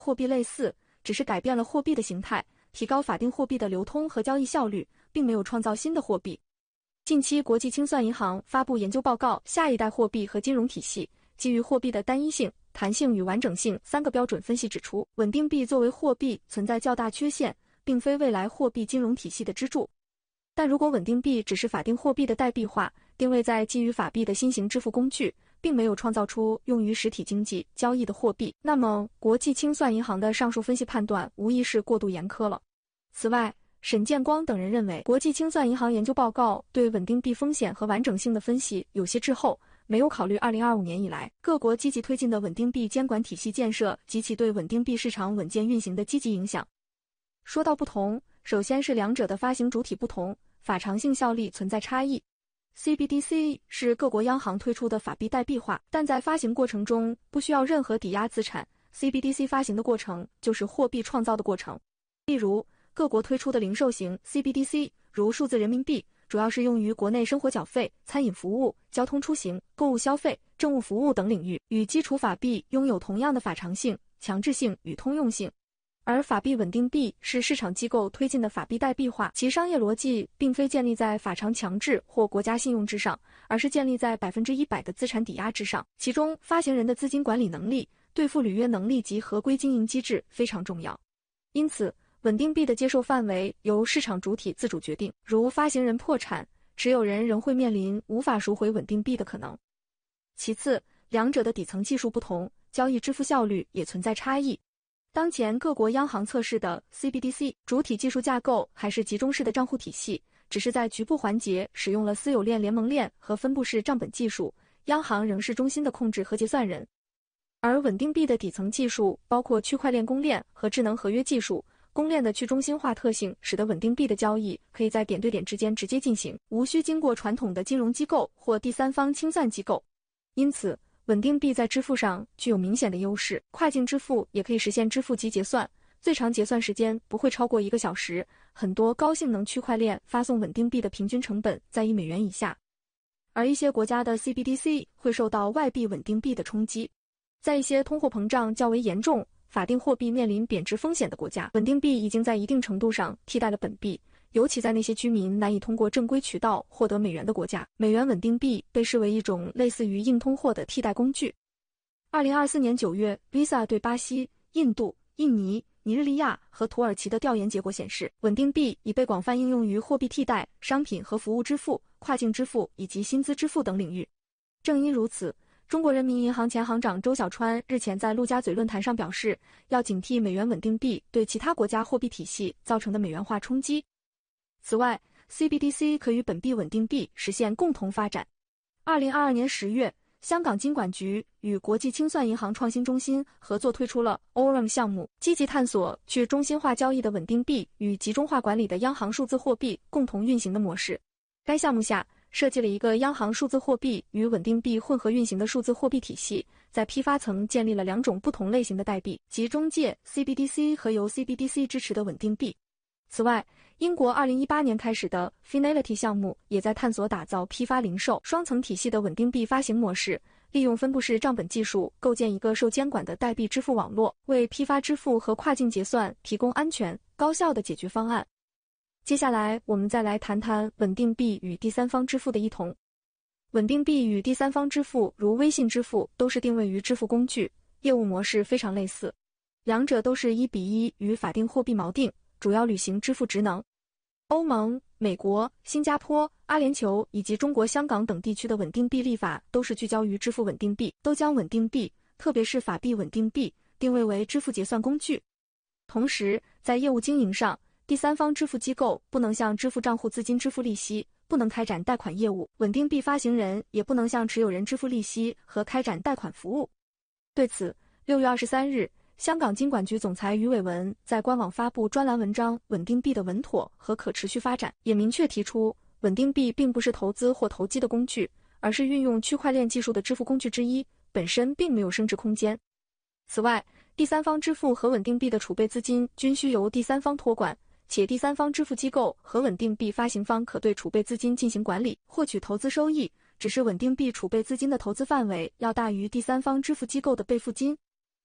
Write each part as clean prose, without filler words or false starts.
货币类似，只是改变了货币的形态，提高法定货币的流通和交易效率，并没有创造新的货币。近期，国际清算银行发布研究报告《下一代货币和金融体系：基于货币的单一性、弹性与完整性3个标准分析》指出，稳定币作为货币存在较大缺陷，并非未来货币金融体系的支柱。但如果稳定币只是法定货币的代币化，定位在基于法币的新型支付工具，并没有创造出用于实体经济交易的货币，那么国际清算银行的上述分析判断无疑是过度严苛了。此外，沈建光等人认为，国际清算银行研究报告对稳定币风险和完整性的分析有些滞后，没有考虑2025年以来各国积极推进的稳定币监管体系建设及其对稳定币市场稳健运行的积极影响。说到不同，首先是两者的发行主体不同，法偿性效力存在差异。CBDC 是各国央行推出的法币代币化，但在发行过程中不需要任何抵押资产。CBDC 发行的过程就是货币创造的过程。例如，各国推出的零售型 CBDC， 如数字人民币，主要是用于国内生活缴费、餐饮服务、交通出行、购物消费、政务服务等领域，与基础法币拥有同样的法偿性、强制性与通用性。而法币稳定币是市场机构推进的法币代币化，其商业逻辑并非建立在法偿强制或国家信用之上，而是建立在100%的资产抵押之上，其中发行人的资金管理能力、兑付履约能力及合规经营机制非常重要。因此，稳定币的接受范围由市场主体自主决定，如发行人破产，持有人仍会面临无法赎回稳定币的可能。其次，两者的底层技术不同，交易支付效率也存在差异。当前各国央行测试的 CBDC 主体技术架构还是集中式的账户体系，只是在局部环节使用了私有链联盟链和分布式账本技术，央行仍是中心的控制和结算人。而稳定币的底层技术包括区块链公链和智能合约技术，公链的去中心化特性使得稳定币的交易可以在点对点之间直接进行，无需经过传统的金融机构或第三方清算机构。因此，稳定币在支付上具有明显的优势，跨境支付也可以实现支付及结算，最长结算时间不会超过1个小时。很多高性能区块链发送稳定币的平均成本在1美元以下。而一些国家的 CBDC 会受到外币稳定币的冲击。在一些通货膨胀较为严重、法定货币面临贬值风险的国家，稳定币已经在一定程度上替代了本币，尤其在那些居民难以通过正规渠道获得美元的国家，美元稳定币被视为一种类似于硬通货的替代工具。2024年9月 ，Visa 对巴西、印度、印尼、尼日利亚和土耳其的调研结果显示，稳定币已被广泛应用于货币替代、商品和服务支付、跨境支付以及薪资支付等领域。正因如此，中国人民银行前行长周小川日前在陆家嘴论坛上表示，要警惕美元稳定币对其他国家货币体系造成的美元化冲击。此外， CBDC 可与本币稳定币实现共同发展。2022年10月，香港金管局与国际清算银行创新中心合作推出了 ORM 项目，积极探索去中心化交易的稳定币与集中化管理的央行数字货币共同运行的模式。该项目下设计了一个央行数字货币与稳定币混合运行的数字货币体系，在批发层建立了2种不同类型的代币，即中介 CBDC 和由 CBDC 支持的稳定币。此外，英国2018年开始的 Finality 项目也在探索打造批发零售双层体系的稳定币发行模式，利用分布式账本技术构建一个受监管的代币支付网络，为批发支付和跨境结算提供安全、高效的解决方案。接下来，我们再来谈谈稳定币与第三方支付的异同。稳定币与第三方支付，如微信支付，都是定位于支付工具，业务模式非常类似，两者都是1:1与法定货币锚定，主要履行支付职能。欧盟、美国、新加坡、阿联酋以及中国香港等地区的稳定币立法都是聚焦于支付稳定币，都将稳定币，特别是法币稳定币，定位为支付结算工具。同时，在业务经营上，第三方支付机构不能向支付账户资金支付利息，不能开展贷款业务，稳定币发行人也不能向持有人支付利息和开展贷款服务。对此，6月23日，香港金管局总裁余伟文在官网发布专栏文章《稳定币的稳妥和可持续发展》，也明确提出，稳定币并不是投资或投机的工具，而是运用区块链技术的支付工具之一，本身并没有升值空间。此外，第三方支付和稳定币的储备资金均需由第三方托管，且第三方支付机构和稳定币发行方可对储备资金进行管理，获取投资收益，只是稳定币储备资金的投资范围要大于第三方支付机构的备付金。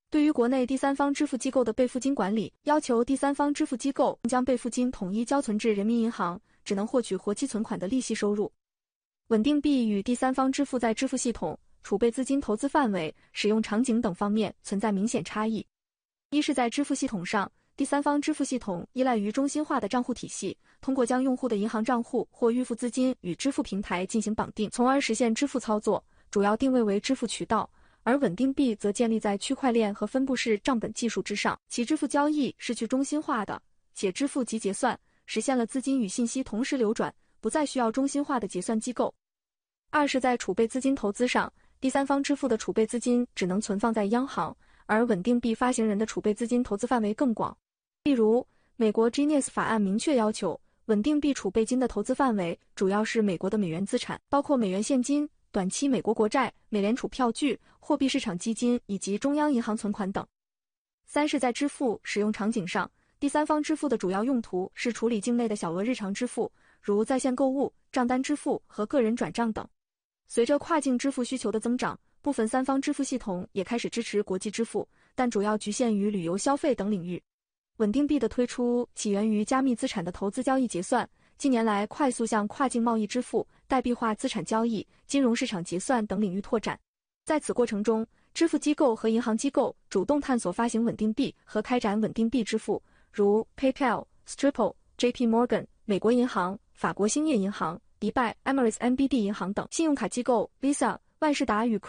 对于国内第三方支付机构的备付金管理，要求第三方支付机构将备付金统一交存至人民银行，只能获取活期存款的利息收入。稳定币与第三方支付在支付系统、储备资金投资范围、使用场景等方面存在明显差异。一是在支付系统上，第三方支付系统依赖于中心化的账户体系，通过将用户的银行账户或预付资金与支付平台进行绑定，从而实现支付操作，主要定位为支付渠道。而稳定币则建立在区块链和分布式账本技术之上，其支付交易是去中心化的，且支付及结算实现了资金与信息同时流转，不再需要中心化的结算机构。二是在储备资金投资上，第三方支付的储备资金只能存放在央行，而稳定币发行人的储备资金投资范围更广。例如，美国 Genius 法案明确要求，稳定币储备金的投资范围主要是美国的美元资产，包括美元现金、短期美国国债、美联储票据、货币市场基金以及中央银行存款等。三是在支付使用场景上，第三方支付的主要用途是处理境内的小额日常支付，如在线购物、账单支付和个人转账等。随着跨境支付需求的增长，部分三方支付系统也开始支持国际支付，但主要局限于旅游消费等领域。稳定币的推出起源于加密资产的投资交易结算，近年来快速向跨境贸易支付、代币化资产交易、金融市场结算等领域拓展。在此过程中，支付机构和银行机构主动探索发行稳定币和开展稳定币支付，如 PayPal、Stripple、JP Morgan、美国银行、法国兴业银行、迪拜、Emirates NBD 银行等。信用卡机构 Visa、万事达与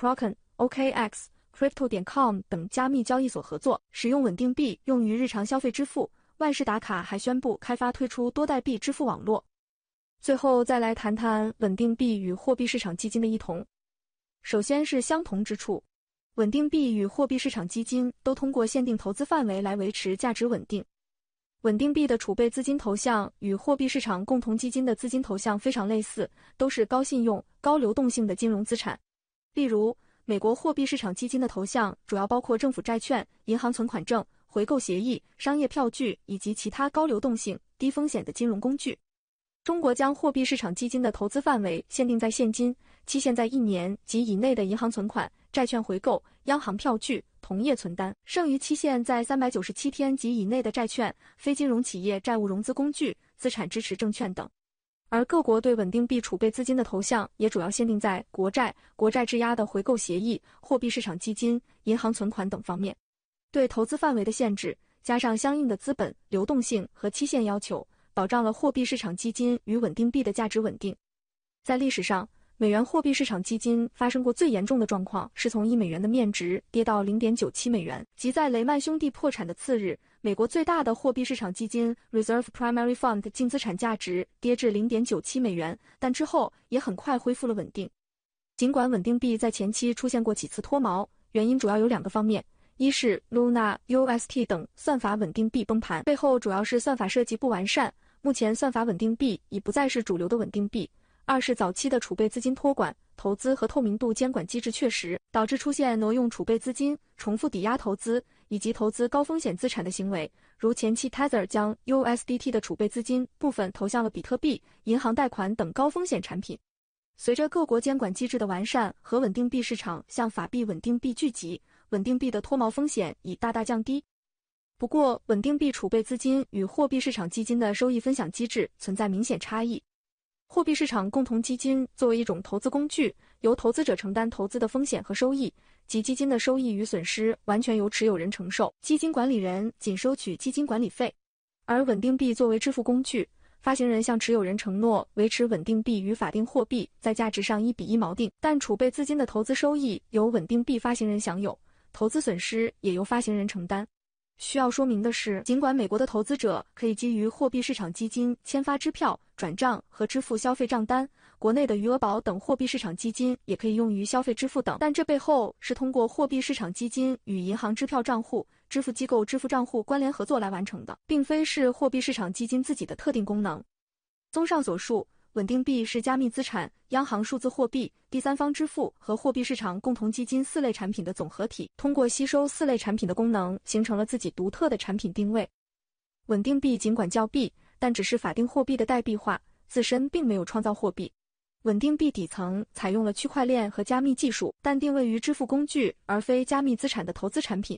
Kraken、OKX、Crypto.com 等加密交易所合作，使用稳定币用于日常消费支付。万事达卡还宣布开发推出多代币支付网络。最后再来谈谈稳定币与货币市场基金的异同。首先是相同之处，稳定币与货币市场基金都通过限定投资范围来维持价值稳定。稳定币的储备资金投向与货币市场共同基金的资金投向非常类似，都是高信用、高流动性的金融资产。例如，美国货币市场基金的投向主要包括政府债券、银行存款证、回购协议、商业票据以及其他高流动性、低风险的金融工具。中国将货币市场基金的投资范围限定在现金，期限在1年及以内的银行存款、债券回购、央行票据、同业存单，剩余期限在397天及以内的债券、非金融企业债务融资工具、资产支持证券等。而各国对稳定币储备资金的投向也主要限定在国债、国债质押的回购协议、货币市场基金、银行存款等方面。对投资范围的限制，加上相应的资本、流动性和期限要求，保障了货币市场基金与稳定币的价值稳定。在历史上，美元货币市场基金发生过最严重的状况是从1美元的面值跌到0.97美元，即在雷曼兄弟破产的次日，美国最大的货币市场基金 Reserve Primary Fund 净资产价值跌至0.97美元，但之后也很快恢复了稳定。尽管稳定币在前期出现过几次脱锚，原因主要有2个方面。一是 Luna、UST 等算法稳定币崩盘，背后主要是算法设计不完善，目前算法稳定币已不再是主流的稳定币。二是早期的储备资金托管、投资和透明度监管机制确实，导致出现挪用储备资金、重复抵押投资以及投资高风险资产的行为，如前期 Tether 将 USDT 的储备资金部分投向了比特币、银行贷款等高风险产品。随着各国监管机制的完善和稳定币市场向法币稳定币聚集，稳定币的脱锚风险已大大降低。不过，稳定币储备资金与货币市场基金的收益分享机制存在明显差异。货币市场共同基金作为一种投资工具，由投资者承担投资的风险和收益，即基金的收益与损失完全由持有人承受，基金管理人仅收取基金管理费。而稳定币作为支付工具，发行人向持有人承诺维持稳定币与法定货币在价值上1:1锚定，但储备资金的投资收益由稳定币发行人享有，投资损失也由发行人承担。需要说明的是，尽管美国的投资者可以基于货币市场基金签发支票、转账和支付消费账单，国内的余额宝等货币市场基金也可以用于消费支付等，但这背后是通过货币市场基金与银行支票账户、支付机构支付账户关联合作来完成的，并非是货币市场基金自己的特定功能。综上所述，稳定币是加密资产、央行数字货币、第三方支付和货币市场共同基金4类产品的总合体，通过吸收4类产品的功能，形成了自己独特的产品定位。稳定币尽管叫币，但只是法定货币的代币化，自身并没有创造货币。稳定币底层采用了区块链和加密技术，但定位于支付工具而非加密资产的投资产品。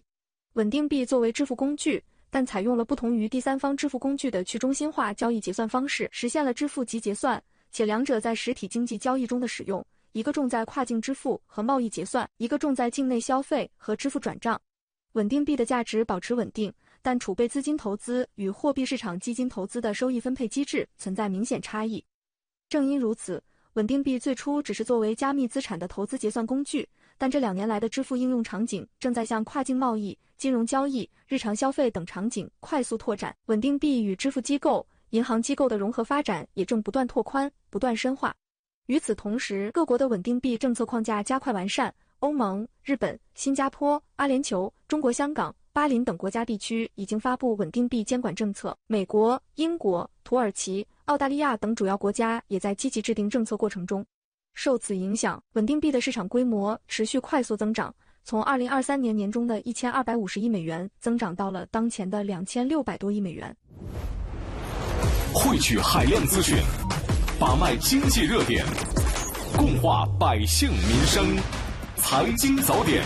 稳定币作为支付工具，但采用了不同于第三方支付工具的去中心化交易结算方式，实现了支付及结算，且两者在实体经济交易中的使用，一个重在跨境支付和贸易结算，一个重在境内消费和支付转账。稳定币的价值保持稳定，但储备资金投资与货币市场基金投资的收益分配机制存在明显差异。正因如此，稳定币最初只是作为加密资产的投资结算工具，但这2年来的支付应用场景正在向跨境贸易、金融交易、日常消费等场景快速拓展。稳定币与支付机构、银行机构的融合发展也正不断拓宽、不断深化。与此同时，各国的稳定币政策框架加快完善，欧盟、日本、新加坡、阿联酋、中国香港、巴林等国家地区已经发布稳定币监管政策，美国、英国、土耳其、澳大利亚等主要国家也在积极制定政策过程中。受此影响，稳定币的市场规模持续快速增长，从2023年年中的1250亿美元增长到了当前的2600多亿美元。 汇聚海量资讯，把脉经济热点，共话百姓民生，财经早点。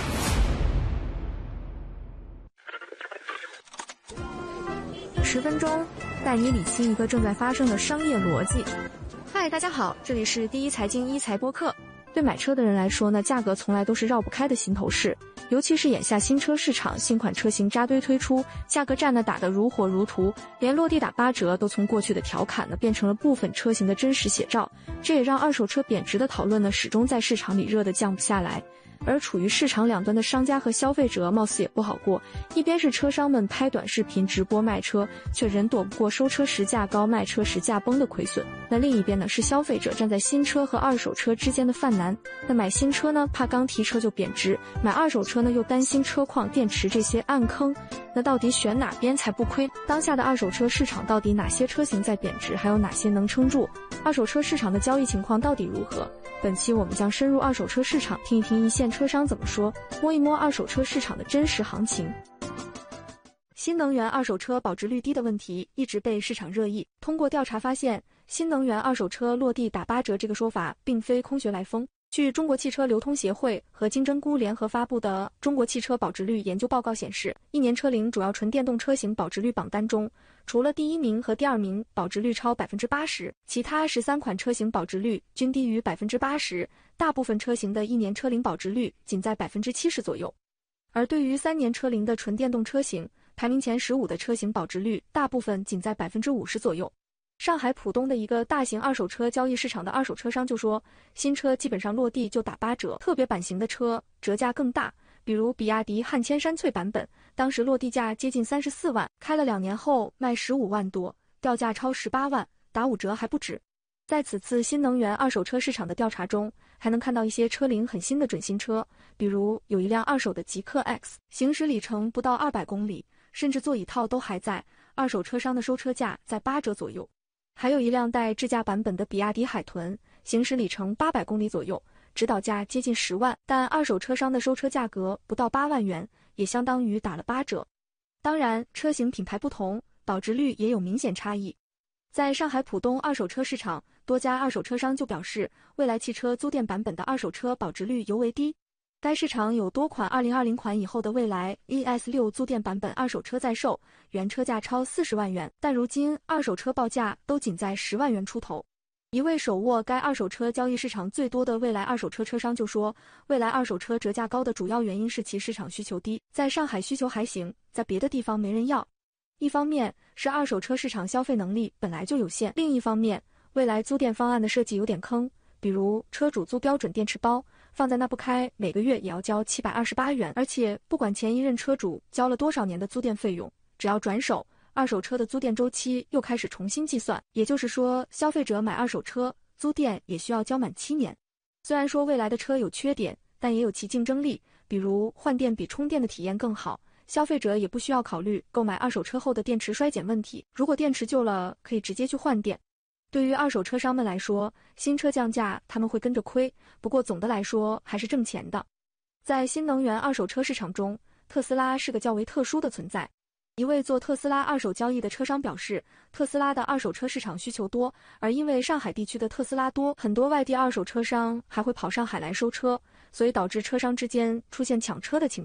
10分钟带你理清一个正在发生的商业逻辑。嗨，大家好，这里是第一财经一财播客。对买车的人来说呢，价格从来都是绕不开的心头事，尤其是眼下新车市场新款车型扎堆推出，价格战呢打得如火如荼，连落地打8折都从过去的调侃呢变成了部分车型的真实写照，这也让二手车贬值的讨论呢始终在市场里热得降不下来。而处于市场两端的商家和消费者貌似也不好过，一边是车商们拍短视频直播卖车，却仍躲不过收车时价高卖车时价崩的亏损。那另一边呢是消费者站在新车和二手车之间的犯难，那买新车呢怕刚提车就贬值，买二手车呢又担心车况电池这些暗坑，那到底选哪边才不亏？当下的二手车市场到底哪些车型在贬值，还有哪些能撑住？二手车市场的交易情况到底如何？本期我们将深入二手车市场，听一听一线车商怎么说，摸一摸二手车市场的真实行情。新能源二手车保值率低的问题一直被市场热议。通过调查发现，新能源二手车落地打8折这个说法并非空穴来风。据中国汽车流通协会和金针菇联合发布的《中国汽车保值率研究报告》显示，1年车龄主要纯电动车型保值率榜单中，除了第1名和第2名保值率超 80%， 其他13款车型保值率均低于 80%， 大部分车型的1年车龄保值率仅在 70% 左右。而对于3年车龄的纯电动车型，排名前15的车型保值率大部分仅在 50% 左右。上海浦东的一个大型二手车交易市场的二手车商就说，新车基本上落地就打8折，特别版型的车折价更大，比如比亚迪汉千山翠版本，当时落地价接近34万，开了2年后卖15万多，掉价超18万，打5折还不止。在此次新能源二手车市场的调查中，还能看到一些车龄很新的准新车，比如有一辆二手的极氪 X， 行驶里程不到200公里，甚至座椅套都还在，二手车商的收车价在8折左右。还有一辆带智驾版本的比亚迪海豚，行驶里程800公里左右，指导价接近10万，但二手车商的收车价格不到8万元，也相当于打了8折。当然，车型品牌不同，保值率也有明显差异。在上海浦东二手车市场，多家二手车商就表示，蔚来汽车租店版本的二手车保值率尤为低。该市场有多款2020款以后的蔚来 ES6 租店版本二手车在售，原车价超40万元，但如今二手车报价都仅在10万元出头。一位手握该二手车交易市场最多的蔚来二手车车商就说，蔚来二手车折价高的主要原因是其市场需求低，在上海需求还行，在别的地方没人要。一方面是二手车市场消费能力本来就有限，另一方面，蔚来租店方案的设计有点坑，比如车主租标准电池包，放在那不开，每个月也要交728元，而且不管前一任车主交了多少年的租店费用，只要转手，二手车的租店周期又开始重新计算，也就是说，消费者买二手车租店也需要交满7年。虽然说蔚来的车有缺点，但也有其竞争力，比如换电比充电的体验更好，消费者也不需要考虑购买二手车后的电池衰减问题，如果电池旧了，可以直接去换电。对于二手车商们来说，新车降价他们会跟着亏，不过总的来说还是挣钱的。在新能源二手车市场中，特斯拉是个较为特殊的存在。一位做特斯拉二手交易的车商表示，特斯拉的二手车市场需求多，而因为上海地区的特斯拉多，很多外地二手车商还会跑上海来收车，所以导致车商之间出现抢车的情况，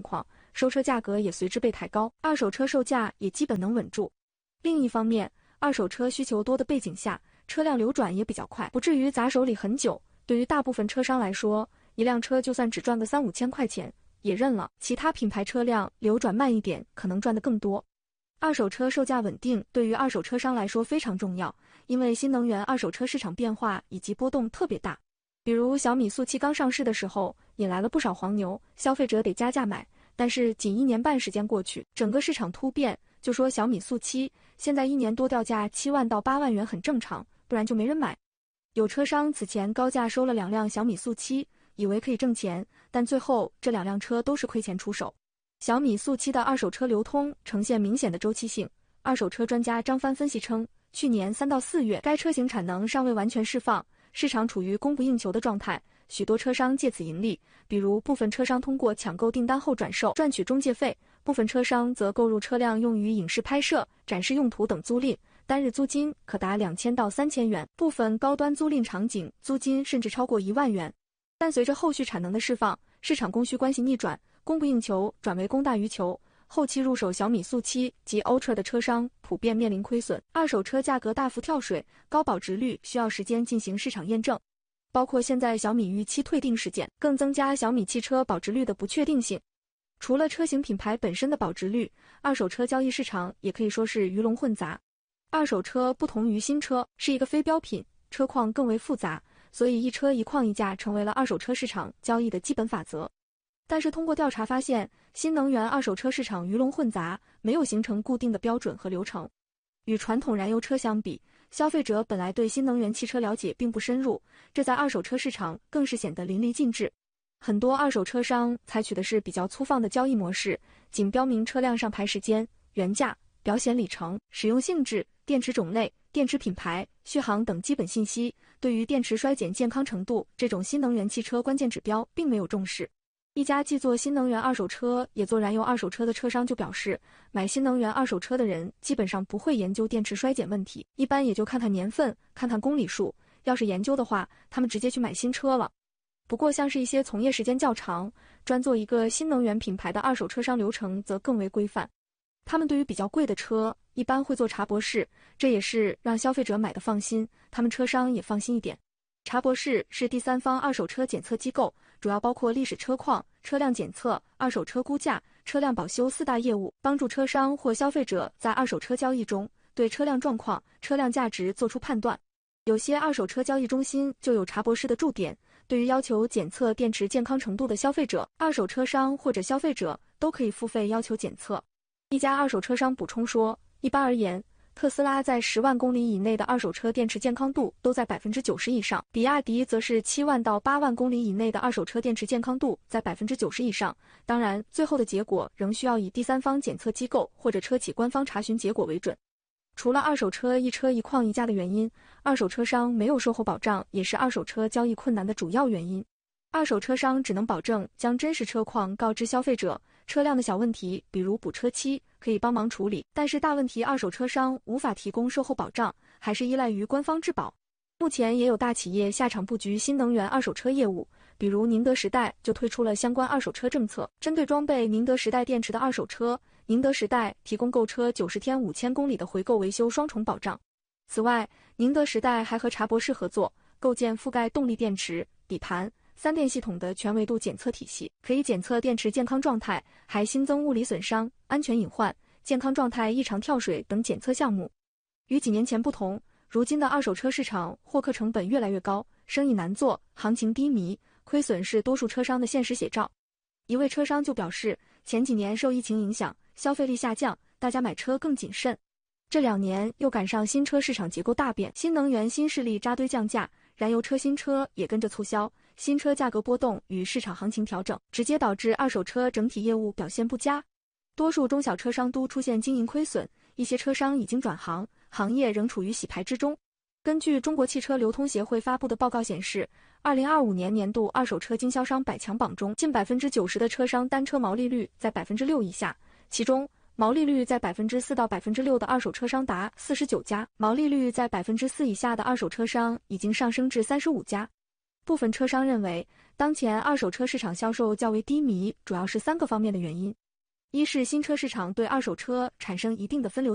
收车价格也随之被抬高，二手车售价也基本能稳住。另一方面，二手车需求多的背景下，车辆流转也比较快，不至于砸手里很久。对于大部分车商来说，一辆车就算只赚个3-5千块钱也认了，其他品牌车辆流转慢一点，可能赚得更多。二手车售价稳定对于二手车商来说非常重要，因为新能源二手车市场变化以及波动特别大。比如小米速七刚上市的时候，引来了不少黄牛，消费者得加价买，但是仅1年半时间过去，整个市场突变。就说小米速七，现在1年多掉价7万到8万元很正常，不然就没人买。有车商此前高价收了2辆小米速七，以为可以挣钱，但最后这2辆车都是亏钱出手。小米速七的二手车流通呈现明显的周期性，二手车专家张帆分析称，去年3到4月该车型产能尚未完全释放，市场处于供不应求的状态，许多车商借此盈利，比如部分车商通过抢购订单后转售赚取中介费，部分车商则购入车辆用于影视拍摄、展示用途等租赁，单日租金可达2000到3000元，部分高端租赁场景租金甚至超过1万元。但随着后续产能的释放，市场供需关系逆转，供不应求转为供大于求，后期入手小米速七及 Ultra 的车商普遍面临亏损，二手车价格大幅跳水，高保值率需要时间进行市场验证。包括现在小米逾期退订事件，更增加小米汽车保值率的不确定性。除了车型品牌本身的保值率，二手车交易市场也可以说是鱼龙混杂。二手车不同于新车，是一个非标品，车况更为复杂，所以一车一况一价成为了二手车市场交易的基本法则。但是通过调查发现，新能源二手车市场鱼龙混杂，没有形成固定的标准和流程。与传统燃油车相比，消费者本来对新能源汽车了解并不深入，这在二手车市场更是显得淋漓尽致。很多二手车商采取的是比较粗放的交易模式，仅标明车辆上牌时间、原价、表显里程、使用性质、电池种类、电池品牌、续航等基本信息，对于电池衰减健康程度这种新能源汽车关键指标并没有重视。一家既做新能源二手车也做燃油二手车的车商就表示，买新能源二手车的人基本上不会研究电池衰减问题，一般也就看看年份、看看公里数，要是研究的话，他们直接去买新车了。不过像是一些从业时间较长，专做一个新能源品牌的二手车商流程则更为规范。他们对于比较贵的车，一般会做查博士，这也是让消费者买的放心，他们车商也放心一点。查博士是第三方二手车检测机构，主要包括历史车况、车辆检测、二手车估价、车辆保修4大业务，帮助车商或消费者在二手车交易中对车辆状况、车辆价值做出判断。有些二手车交易中心就有查博士的驻点，对于要求检测电池健康程度的消费者，二手车商或者消费者都可以付费要求检测。一家二手车商补充说，一般而言，特斯拉在10万公里以内的二手车电池健康度都在90%以上，比亚迪则是7万到8万公里以内的二手车电池健康度在90%以上。当然，最后的结果仍需要以第三方检测机构或者车企官方查询结果为准。除了二手车一车一况一价的原因，二手车商没有售后保障也是二手车交易困难的主要原因。二手车商只能保证将真实车况告知消费者，车辆的小问题，比如补车期，可以帮忙处理，但是大问题二手车商无法提供售后保障，还是依赖于官方质保。目前也有大企业下场布局新能源二手车业务，比如宁德时代就推出了相关二手车政策，针对装备宁德时代电池的二手车，宁德时代提供购车90天5000公里的回购维修双重保障。此外，宁德时代还和查博士合作，构建覆盖动力电池、底盘、3电系统的全维度检测体系，可以检测电池健康状态，还新增物理损伤、安全隐患、健康状态异常跳水等检测项目。与几年前不同，如今的二手车市场获客成本越来越高，生意难做，行情低迷，亏损是多数车商的现实写照。一位车商就表示，前几年受疫情影响，消费力下降，大家买车更谨慎。这2年又赶上新车市场结构大变，新能源新势力扎堆降价，燃油车新车也跟着促销，新车价格波动与市场行情调整，直接导致二手车整体业务表现不佳。多数中小车商都出现经营亏损，一些车商已经转行，行业仍处于洗牌之中。根据中国汽车流通协会发布的报告显示，2025年年度二手车经销商100强榜中，近90%的车商单车毛利率在6%以下，其中毛利率在4%到6%的二手车商达49家，毛利率在4%以下的二手车商已经上升至35家。部分车商认为，当前二手车市场销售较为低迷，主要是3个方面的原因。 一是新车市场对二手车产生一定的分流